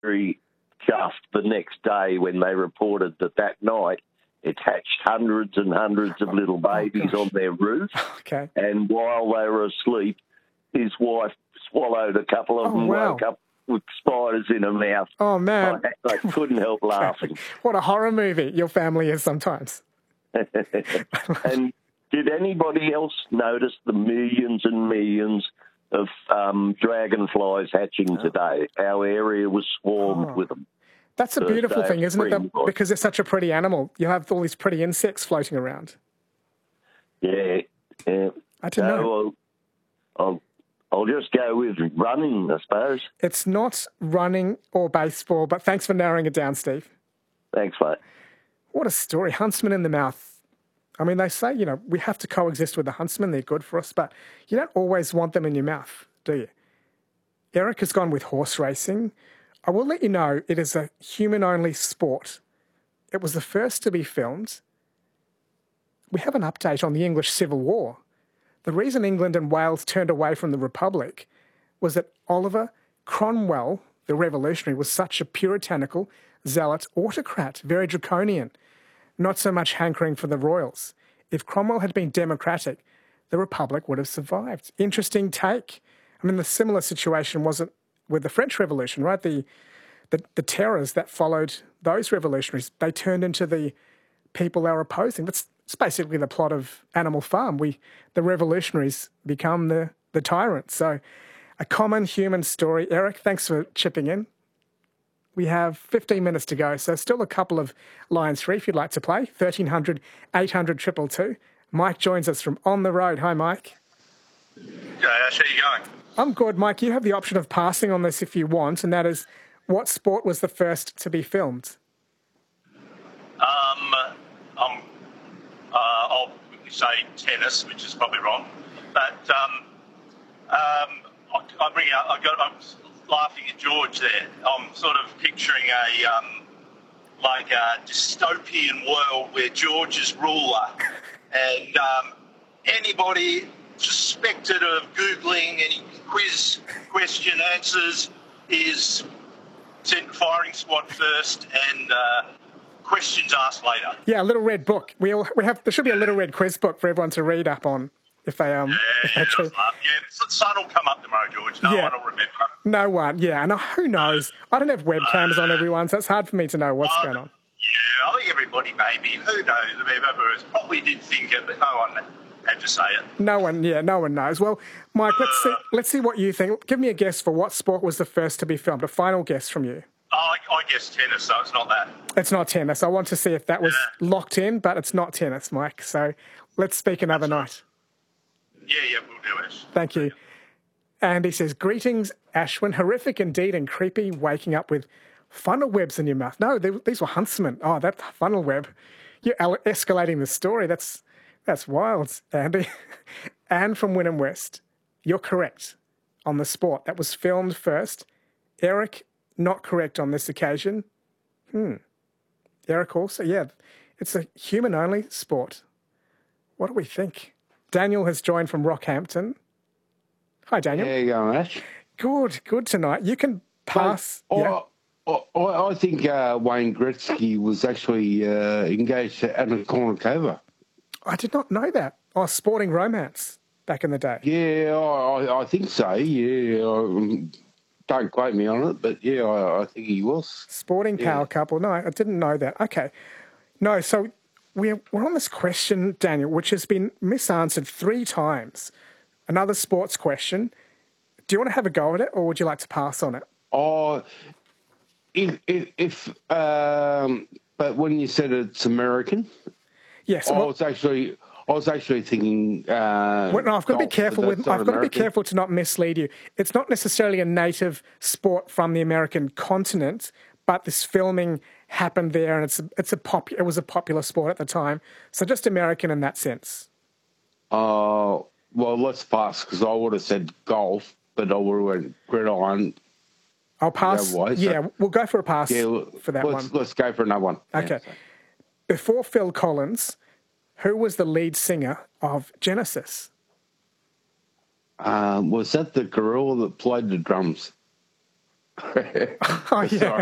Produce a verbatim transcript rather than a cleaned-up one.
very chuffed the next day when they reported that that night it hatched hundreds and hundreds of little babies oh, on their roof. Okay. And while they were asleep, his wife swallowed a couple of Oh, them, wow. woke up with spiders in her mouth. Oh, man. I, I couldn't help laughing. What a horror movie your family is sometimes. And did anybody else notice the millions and millions of um, dragonflies hatching today? Our area was swarmed Oh. with them. That's a beautiful thing, isn't it? spring, That, because it's such a pretty animal. You have all these pretty insects floating around. Yeah, yeah. I didn't know. So I'll, I'll, I'll just go with running, I suppose. It's not running or baseball, but thanks for narrowing it down, Steve. Thanks, mate. What a story. Huntsman in the mouth. I mean, they say, you know, we have to coexist with the huntsman. They're good for us, but you don't always want them in your mouth, do you? Eric has gone with horse racing. I will let you know it is a human-only sport. It was the first to be filmed. We have an update on the English Civil War. The reason England and Wales turned away from the Republic was that Oliver Cromwell, the revolutionary, was such a puritanical, zealot autocrat, very draconian, not so much hankering for the royals. If Cromwell had been democratic, the Republic would have survived. Interesting take. I mean, the similar situation wasn't with the French Revolution, right? The, the the terrors that followed those revolutionaries, they turned into the people they were opposing. That's it's basically the plot of Animal Farm. We, the revolutionaries become the, the tyrants. So a common human story. Eric, thanks for chipping in. We have fifteen minutes to go, so still a couple of lines free if you'd like to play. thirteen hundred, eight hundred, two two two. Mike joins us from On the Road. Hi, Mike. Hey, Ash, how you going? I'm good, Mike. You have the option of passing on this if you want, and that is, what sport was the first to be filmed? Um, um, uh, I'll say tennis, which is probably wrong, but um, um, I, I bring out. I got. I'm laughing at George there. I'm sort of picturing a um, like a dystopian world where George is ruler, and um, anybody suspected of Googling any quiz question answers is sent to firing squad first and uh, questions asked later. Yeah, a little red book. We all, we have there should be a little red quiz book for everyone to read up on if they um. Yeah, if they choose. yeah, the sun will come up tomorrow, George. No Yeah. one will remember. No one. Yeah, and who knows? I don't have webcams on everyone, so it's hard for me to know what's Uh, going on. Yeah, I think everybody maybe. Who knows? Whoever probably did think it, but no one had to say it. No one, yeah, no one knows. Well, Mike, let's see, let's see what you think. Give me a guess for what sport was the first to be filmed. A final guess from you. I, I guess tennis, so it's not that. It's not tennis. I want to see if that was locked in, but it's not tennis, Mike. So let's speak another night. Yeah, yeah, we'll do it. Thank you. And he says, greetings, Ashwin. Horrific indeed and creepy, waking up with funnel webs in your mouth. No, they, these were huntsmen. Oh, that funnel web. You're el- escalating the story. That's that's wild, Andy. Anne from Wynnum West, you're correct on the sport. That was filmed first. Eric, not correct on this occasion. Hmm. Eric also, yeah, it's a human-only sport. What do we think? Daniel has joined from Rockhampton. Hi, Daniel. How you going, Ash? Good, good tonight. You can pass. Mate, yeah. I, I, I think uh, Wayne Gretzky was actually uh, engaged to Anna Kournikova. I did not know that. Oh, sporting romance back in the day. Yeah, I, I think so. Yeah, um, don't quote me on it, but yeah, I, I think he was. Sporting Yeah. power couple. No, I didn't know that. Okay. No, so we're, we're on this question, Daniel, which has been misanswered three times. Another sports question. Do you want to have a go at it, or would you like to pass on it? Oh, if, if, if um, but when you said it's American, Yes. I well- was actually, I was actually thinking. Uh, Well, no, I've got to be golf, careful but with. that's not I've got to be American. careful to not mislead you. It's not necessarily a native sport from the American continent, but this filming happened there, and it's a, it's a pop. It was a popular sport at the time, so just American in that sense. Uh, well, let's pass because I would have said golf, but I would have went gridiron. I'll pass. Yeah, why? So- yeah, we'll go for a pass Yeah, for that let's, one. Let's go for another one. Okay. Yeah. Before Phil Collins, who was the lead singer of Genesis? Um, was that the gorilla that played the drums? Oh, yeah.